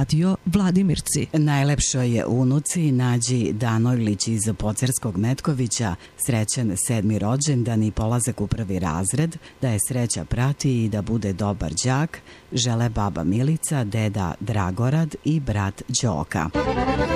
radio Vladimirci. Najlepšoj unuci Nađi Danojlić iz Pocerskog Metkovića srećan 7. rođendan i polazak u 1. razred, da je sreća prati i da bude dobar đak, žele baba Milica, deda Dragorad i brat Đoka.